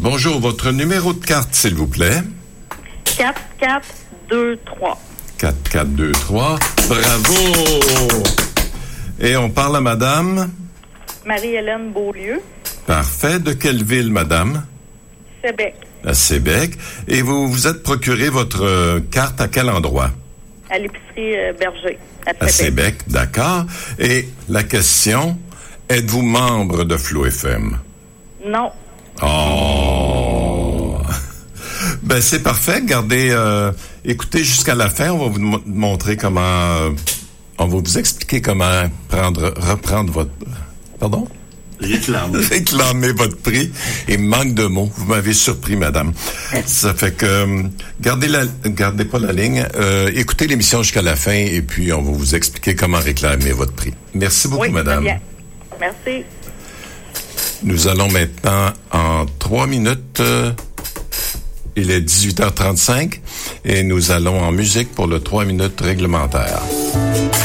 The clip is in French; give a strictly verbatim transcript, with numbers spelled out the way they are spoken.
Bonjour, votre numéro de carte, s'il vous plaît. quatre quatre deux trois. quatre quatre deux trois. Bravo! Et on parle à madame? Marie-Hélène Beaulieu. Parfait. De quelle ville, madame? Sébec. À Sébec. Et vous vous êtes procuré votre euh, carte à quel endroit? À l'épicerie euh, Berger. À Sébec. À Sébec, d'accord. Et la question, êtes-vous membre de Flow F M? Non. Oh! Ben, c'est parfait. Gardez, euh, écoutez jusqu'à la fin. On va vous mo- montrer comment, euh, on va vous expliquer comment prendre, reprendre votre, pardon? Réclamer. Réclamer votre prix. Et manque de mots. Vous m'avez surpris, madame. Ça fait que, euh, gardez la, gardez pas la ligne. Euh, écoutez l'émission jusqu'à la fin et puis on va vous expliquer comment réclamer votre prix. Merci beaucoup, Oui, madame. très bien. Merci. Nous allons maintenant, en trois minutes, euh, il est dix-huit heures trente-cinq, et nous allons en musique pour le trois minutes réglementaire.